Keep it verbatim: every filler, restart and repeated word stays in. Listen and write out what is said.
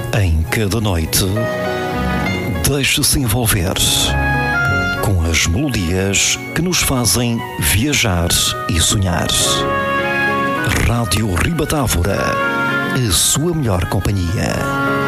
Em cada noite, deixe-se envolver com as melodias que nos fazem viajar e sonhar. Rádio Ribatávora, a sua melhor companhia.